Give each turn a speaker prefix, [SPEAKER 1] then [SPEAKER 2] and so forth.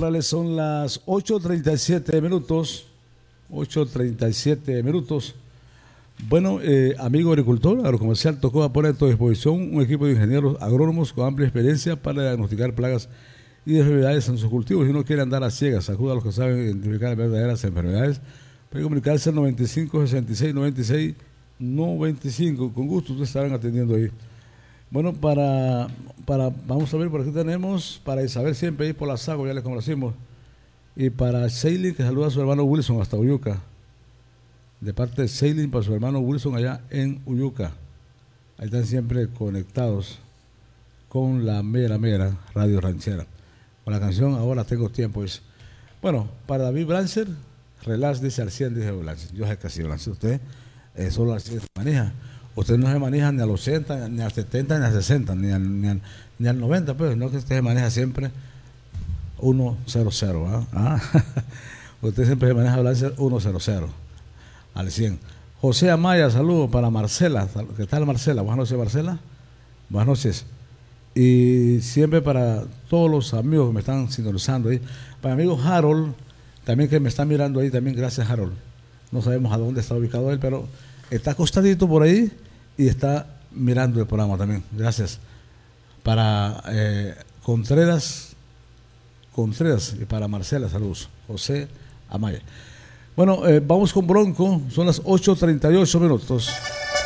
[SPEAKER 1] Órale, son las 8:37 minutos. 8:37 minutos. Bueno, amigo agricultor, agrocomercial Tocoa pone a tu disposición un equipo de ingenieros agrónomos con amplia experiencia para diagnosticar plagas y enfermedades en sus cultivos. Si uno quiere andar a ciegas, acuda a los que saben identificar verdaderas enfermedades. Puede comunicarse al 95 66 96 95. Con gusto ustedes estarán atendiendo ahí. Bueno, vamos a ver, por aquí tenemos para Isabel siempre ahí por la Sago, ya les conocimos. Y para Seilin, que saluda a su hermano Wilson hasta Uyuca. De parte de Seilin para su hermano Wilson allá en Uyuca. Ahí están siempre conectados con la mera radio ranchera. Con la canción Ahora Tengo Tiempo. Bueno, para David Brancer, relax, dice al 100, dice Brancer. Yo sé que así, Brancer, usted solo así se maneja. Usted no se maneja ni a los 60, ni a 70, ni a 60, ni al 90, pues, no que usted se maneja siempre 100, ¿ah? Usted siempre se maneja Brancer 100 al 100. José Amaya, saludos para Marcela. ¿Qué tal, Marcela? Buenas noches, Marcela. Buenas noches. Y siempre para todos los amigos que me están sintonizando ahí. Para mi amigo Harold, también que me está mirando ahí, también gracias, Harold. No sabemos a dónde está ubicado él, pero está acostadito por ahí y está mirando el programa también. Gracias. Para Contreras y para Marcela, saludos. José Amaya. Bueno, vamos con Bronco, son las 8:38 minutos.